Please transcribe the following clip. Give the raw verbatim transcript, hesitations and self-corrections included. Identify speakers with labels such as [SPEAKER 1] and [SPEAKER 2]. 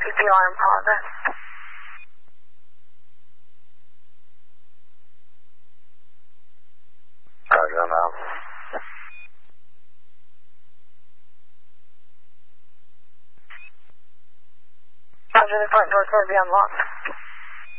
[SPEAKER 1] C P R in progress.
[SPEAKER 2] Roger, I'm out.
[SPEAKER 1] Roger, the front door's going to be unlocked.